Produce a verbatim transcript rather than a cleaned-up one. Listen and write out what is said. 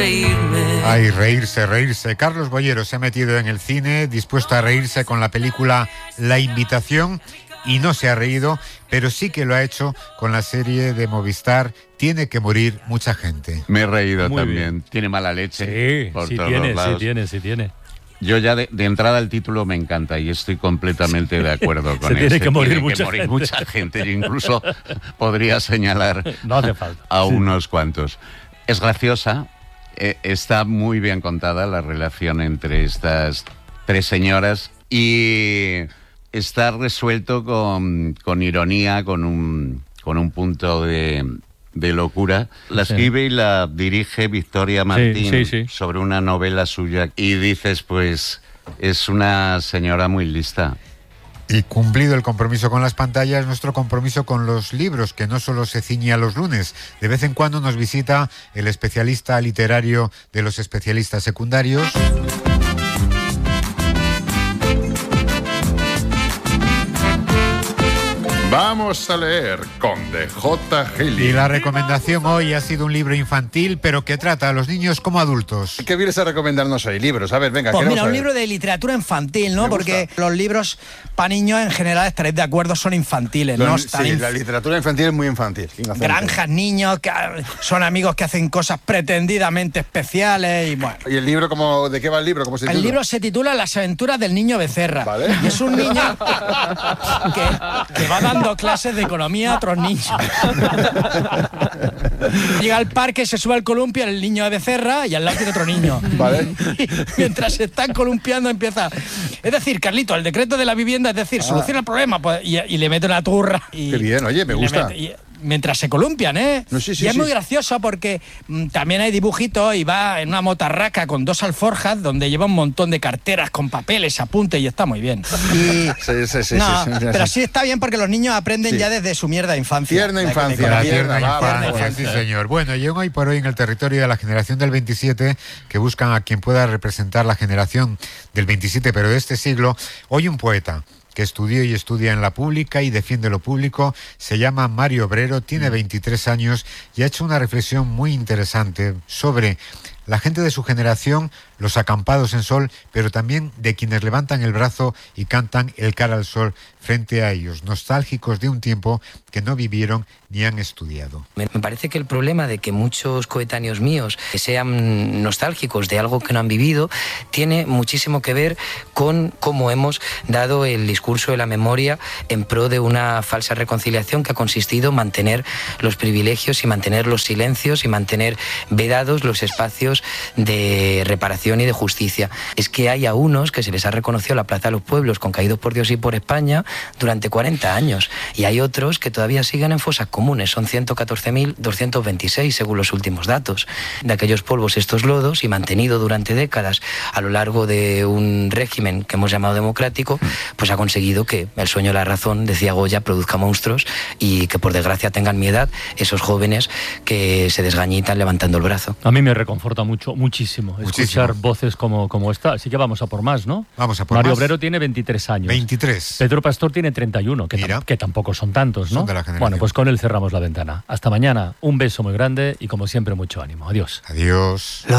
Ay, reírse, reírse. Carlos Bollero se ha metido en el cine, dispuesto a reírse con la película La Invitación, y no se ha reído, pero sí que lo ha hecho con la serie de Movistar Tiene que morir mucha gente. Me he reído Muy también. bien. Tiene mala leche. Sí, por sí todos tiene, los lados. sí tiene, sí tiene. Yo ya de, de entrada el título me encanta y estoy completamente de acuerdo con Se tiene ese. que morir Tiene mucha que morir gente. mucha gente. Yo incluso podría señalar No hace falta. a Sí. unos cuantos. Es graciosa, eh, está muy bien contada la relación entre estas tres señoras y está resuelto con, con ironía, con un, con un punto de, de locura. La Sí. escribe y la dirige Victoria Martín sí, sí. sobre una novela suya y dices, pues, es una señora muy lista. Y cumplido el compromiso con las pantallas, nuestro compromiso con los libros, que no solo se ciñe a los lunes. De vez en cuando nos visita el especialista literario de los especialistas secundarios. Vamos a leer con D J Gili. Y la recomendación hoy ha sido un libro infantil, pero que trata a los niños como adultos. ¿Qué vienes a recomendarnos hoy? Libros, a ver, venga. Pues queremos mira, un saber. libro de literatura infantil, ¿no? Me Porque gusta. los libros para niños en general, estaréis de acuerdo, son infantiles, Lo- ¿no? sí, Están inf- la literatura infantil es muy infantil. inocente. Granjas, niños, que ah, son amigos que hacen cosas pretendidamente especiales y bueno. ¿Y el libro, cómo, de qué va el libro? ¿Cómo se El titula? libro se titula Las aventuras del niño Becerra. Vale. Y es un niño que, que va dando clases de economía a otros niños. Llega al parque, se sube al columpio el niño de Becerra y al lado tiene otro niño. Vale. Y mientras se están columpiando empieza... Es decir, Carlito, el decreto de la vivienda, es decir, soluciona el problema pues, y, y le mete una turra. Y, Qué bien, oye, me y le gusta. mete- y- mientras se columpian, ¿eh? No, sí, sí, y es sí. muy gracioso porque mm, también hay dibujitos y va en una motarraca con dos alforjas donde lleva un montón de carteras con papeles, apuntes y está muy bien. Y, Sí, sí, sí, no, sí, sí, sí. pero sí está bien porque los niños aprenden Sí. ya desde su mierda infancia. Tierna infancia. La Mierda, tierna va, va, infancia, va. sí señor. Bueno, y hoy por hoy en el territorio de la generación del veintisiete, que buscan a quien pueda representar la generación del veintisiete, pero de este siglo, hoy un poeta que estudió y estudia en la pública y defiende lo público, se llama Mario Obrero, tiene veintitrés años y ha hecho una reflexión muy interesante sobre la gente de su generación, los acampados en sol, pero también de quienes levantan el brazo y cantan el cara al sol frente a ellos, nostálgicos de un tiempo que no vivieron ni han estudiado. Me me parece que el problema de que muchos coetáneos míos sean nostálgicos de algo que no han vivido tiene muchísimo que ver con cómo hemos dado el discurso de la memoria en pro de una falsa reconciliación que ha consistido en mantener los privilegios y mantener los silencios y mantener vedados los espacios de reparación y de justicia. Es que hay a unos que se les ha reconocido la Plaza de los Pueblos con Caídos por Dios y por España durante cuarenta años y hay otros que todavía siguen en fosas comunes. Son ciento catorce mil doscientos veintiséis según los últimos datos. De aquellos polvos estos lodos y mantenido durante décadas a lo largo de un régimen que hemos llamado democrático, pues ha conseguido que el sueño de la razón, decía Goya, produzca monstruos y que por desgracia tengan mi edad esos jóvenes que se desgañitan levantando el brazo. A mí me reconforta mucho, muchísimo, Muchísimo. escuchar voces como, como esta. Así que vamos a por más, ¿no? Vamos a por Mario más. Obrero tiene veintitrés años. veintitrés. Pedro Pastor tiene treinta y uno, que, Mira. tam- que tampoco son tantos, ¿no? Son de la generación. Bueno, pues con él cerramos la ventana. Hasta mañana, un beso muy grande y como siempre mucho ánimo. Adiós. Adiós.